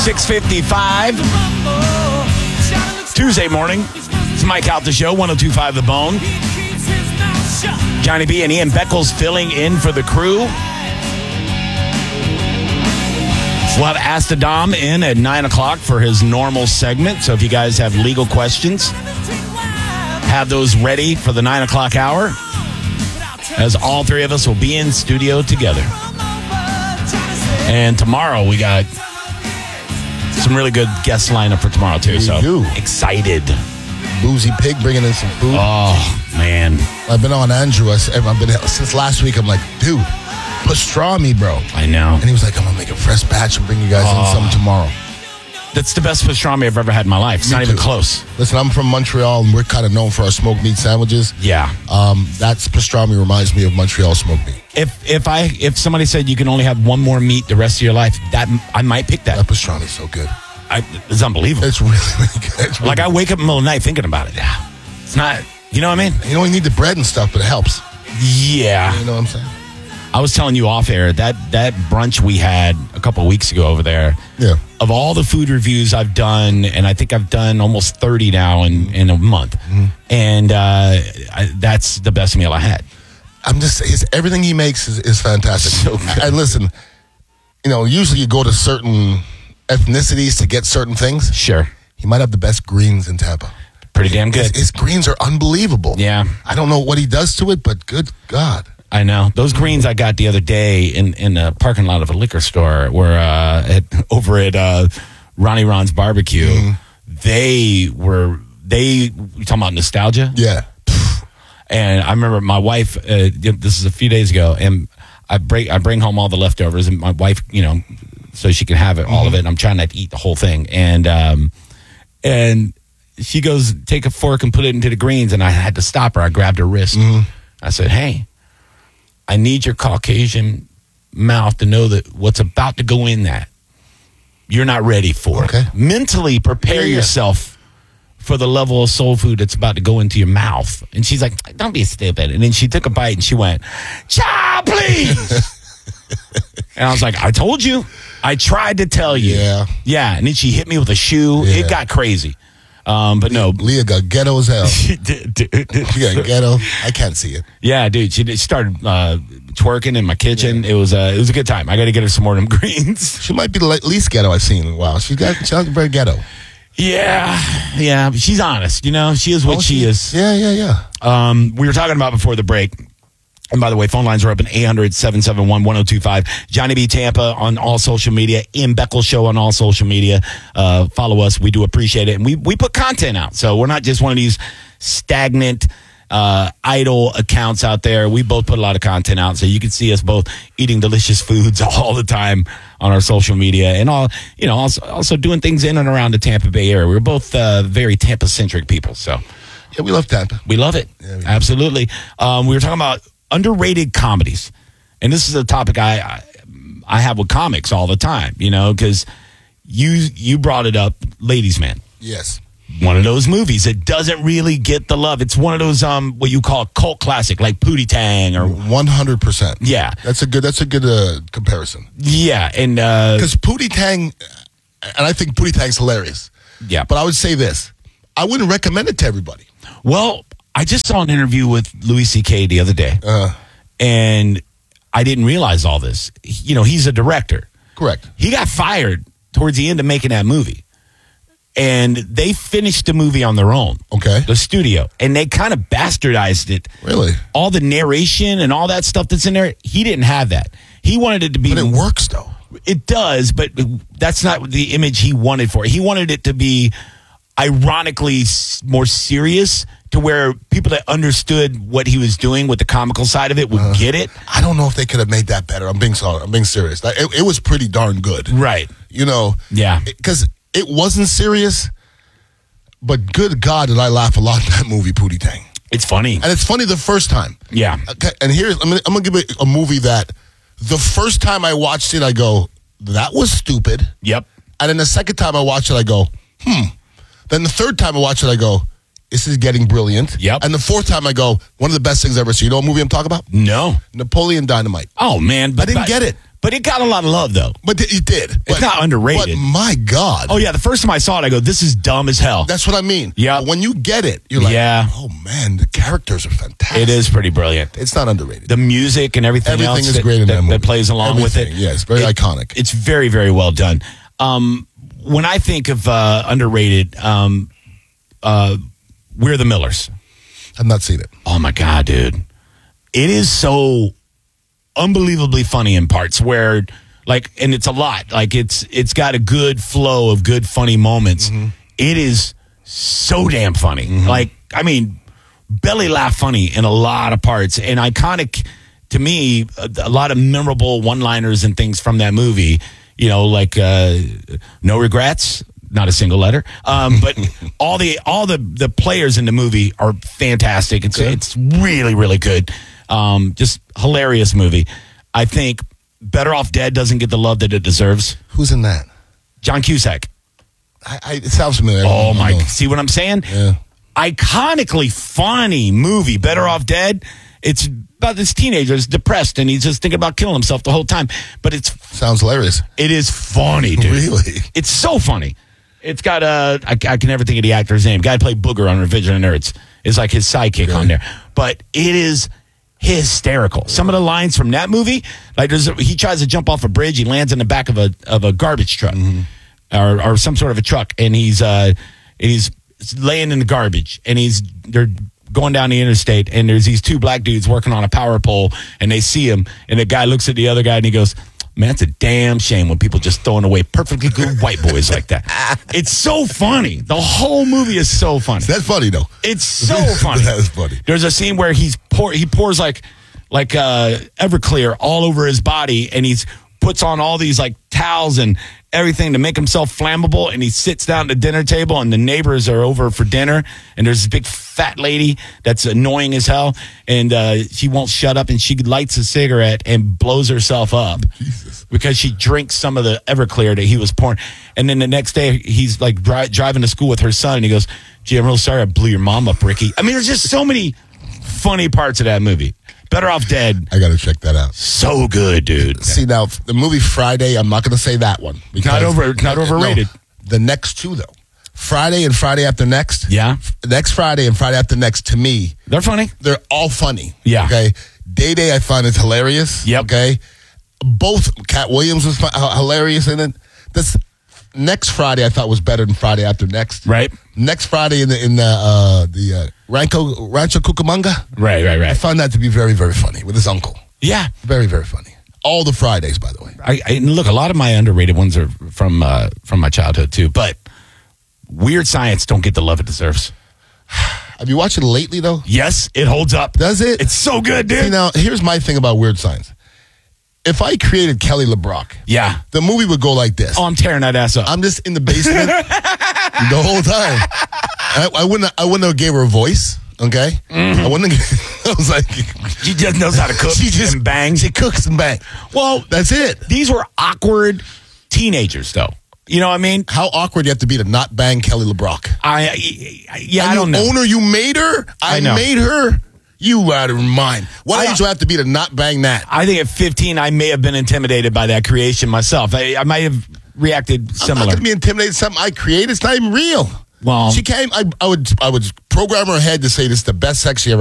6:55. Tuesday morning. It's Mike Out the Show, 102.5 The Bone. Johnny B and Ian Beckles filling in for the crew. We'll have Ask the Dom in at 9 o'clock for his normal segment. So if you guys have legal questions, have those ready for the 9 o'clock hour, as all three of us will be in studio together. And tomorrow we got some really good guest lineup for tomorrow too. So excited. Boozy Pig bringing in some food. Oh man, I've been on Andrew. I've been since last week. I'm like, dude, pastrami, bro. I know. And he was like, I'm gonna make a fresh batch and bring you guys in some tomorrow. That's the best pastrami I've ever had in my life. It's not even close. Listen, I'm from Montreal, and we're kind of known for our smoked meat sandwiches. Yeah. That's pastrami reminds me of Montreal smoked meat. If somebody said you can only have one more meat the rest of your life, that I might pick that. That pastrami is so good. It's unbelievable. It's really, really good. It's really I wake up in the middle of the night thinking about it. Yeah. It's not, you know what I mean? You only need the bread and stuff, but it helps. Yeah. You know what I'm saying? I was telling you off air, that brunch we had a couple of weeks ago over there, of all the food reviews I've done, and I think I've done almost 30 now in a month, and that's the best meal I had. I'm just saying, everything he makes is fantastic. So good. And listen, usually you go to certain ethnicities to get certain things. Sure. He might have the best greens in Tampa. Pretty damn good. His greens are unbelievable. Yeah. I don't know what he does to it, but good God. I know. Those greens I got the other day in the parking lot of a liquor store were over at Ronnie Ron's Barbecue. You talking about nostalgia? Yeah. And I remember my wife, this is a few days ago, and I bring home all the leftovers, and my wife, so she can have it, all of it, and I'm trying not to eat the whole thing. And she goes, take a fork and put it into the greens, and I had to stop her. I grabbed her wrist. I said, hey, I need your Caucasian mouth to know that what's about to go in that, you're not ready for it. Mentally prepare yourself for the level of soul food that's about to go into your mouth. And she's like, don't be stupid. And then she took a bite and she went, child, please. And I was like, I told you. I tried to tell you. Yeah. And then she hit me with a shoe. Yeah. It got crazy. But no. Leah got ghetto as hell. She got ghetto. I can't see it. Yeah, dude. She started twerking in my kitchen. Yeah. It was a good time. I got to get her some more of them greens. She might be the least ghetto I've seen in a while. She's very ghetto. Yeah. She's honest. She is what she is. Yeah. We were talking about before the break. And by the way, phone lines are open, 800-771-1025. Johnny B. Tampa on all social media. Ian Beckles Show on all social media. Follow us. We do appreciate it. And we put content out. So we're not just one of these stagnant, idle accounts out there. We both put a lot of content out. So you can see us both eating delicious foods all the time on our social media. And also doing things in and around the Tampa Bay area. We're both very Tampa-centric people. So yeah, we love Tampa. We love it. Yeah, absolutely. We were talking about underrated comedies, and this is a topic I have with comics all the time, because you brought it up, Ladies Man. Yes, one of those movies that doesn't really get the love. It's one of those what you call cult classic, like Pootie Tang, or 100%. Yeah, that's a good comparison. Yeah, and because Pootie Tang, and I think Pootie Tang's hilarious. Yeah, but I would say this: I wouldn't recommend it to everybody. Well, I just saw an interview with Louis C.K. the other day, and I didn't realize all this. He's a director. Correct. He got fired towards the end of making that movie, and they finished the movie on their own. Okay. The studio, and they kind of bastardized it. Really? All the narration and all that stuff that's in there, he didn't have that. He wanted it to be. But it works, though. It does, but that's not the image he wanted for it. He wanted it to be ironically more serious, to where people that understood what he was doing with the comical side of it would get it. I don't know if they could have made that better. I'm being serious. It was pretty darn good. Right. Yeah. Because it wasn't serious, but good God, did I laugh a lot in that movie, Pootie Tang. It's funny. And it's funny the first time. Yeah. Okay, and I'm going to give it a movie that the first time I watched it, I go, that was stupid. Yep. And then the second time I watched it, I go, Then the third time I watch it, I go, this is getting brilliant. Yep. And the fourth time I go, one of the best things I've ever seen. You know what movie I'm talking about? No. Napoleon Dynamite. Oh, man. I didn't get it. But it got a lot of love, though. But it did. It's not underrated. But my God. Oh, yeah. The first time I saw it, I go, this is dumb as hell. That's what I mean. Yeah. When you get it, you're like, oh, man, the characters are fantastic. It is pretty brilliant. It's not underrated. The music and everything else is great in that movie. That plays along with it. Yeah, it's very iconic. It's very, very well done. When I think of underrated, We're the Millers. I've not seen it. Oh, my God, dude. It is so unbelievably funny in parts where, like, and it's a lot. Like, it's got a good flow of good, funny moments. Mm-hmm. It is so damn funny. Mm-hmm. Like, I mean, belly laugh funny in a lot of parts. And iconic, to me, a lot of memorable one-liners and things from that movie. You know, like no regrets, not a single letter. But all the players in the movie are fantastic. It's really, really good. Just hilarious movie. I think Better Off Dead doesn't get the love that it deserves. Who's in that? John Cusack. It sounds familiar. Oh, my. See what I'm saying? Yeah. Iconically funny movie, Better Off Dead. It's about this teenager who's depressed and he's just thinking about killing himself the whole time. But sounds hilarious. It is funny, dude. Really? It's so funny. It's got I can never think of the actor's name. Guy played Booger on Revenge of the Nerds. Is like his sidekick on there. But it is hysterical. Some of the lines from that movie, like he tries to jump off a bridge, he lands in the back of a garbage truck, or some sort of a truck, and he's laying in the garbage, and they're going down the interstate, and there's these two black dudes working on a power pole, and they see him, and the guy looks at the other guy, and he goes, "Man, it's a damn shame when people just throwing away perfectly good white boys like that." It's so funny. The whole movie is so funny. That's funny, though. It's so funny. That is funny. There's a scene where he pours like Everclear all over his body, and he's puts on all these like towels and everything to make himself flammable, and he sits down at the dinner table, and the neighbors are over for dinner, and there's this big fat lady that's annoying as hell, and she won't shut up, and she lights a cigarette and blows herself up. Jesus. Because she drinks some of the Everclear that he was pouring. And then the next day, he's like driving to school with her son, and he goes, "Gee, I'm real sorry I blew your mom up, Ricky." I mean, there's just so many funny parts of that movie. Better Off Dead. I got to check that out. So good, dude. See, now, the movie Friday, I'm not going to say that one. Not overrated. No, the next two, though. Friday and Friday After Next. Yeah. Next Friday and Friday After Next, to me. They're funny. They're all funny. Yeah. Okay. Day I find is hilarious. Yep. Okay. Both Cat Williams was hilarious in it. This next Friday I thought was better than Friday After Next. Right. Next Friday in the Rancho Cucamonga. Right. I found that to be very, very funny with his uncle. Yeah. Very, very funny. All the Fridays, by the way. I look, a lot of my underrated ones are from my childhood too, but Weird Science don't get the love it deserves. Have you watched it lately, though? Yes, it holds up. Does it? It's so good, dude. See, now, here's my thing about Weird Science. If I created Kelly LeBrock, yeah, the movie would go like this. Oh, I'm tearing that ass up. I'm just in the basement the whole time. I wouldn't have gave her a voice. Okay, I wouldn't have. I was like, she just knows how to cook. She just and bangs. She cooks and bangs. Well, that's it. These were awkward teenagers, though. You know what I mean? How awkward you have to be to not bang Kelly LeBrock? I don't know. Owner, you made her. I made her. You out of your mind. What age do I have to be to not bang that? I think at 15, I may have been intimidated by that creation myself. I might have reacted similar. I'm not going to be intimidated. Something I created. It's not even real. Well, she came. I would program her head to say this is the best sex she ever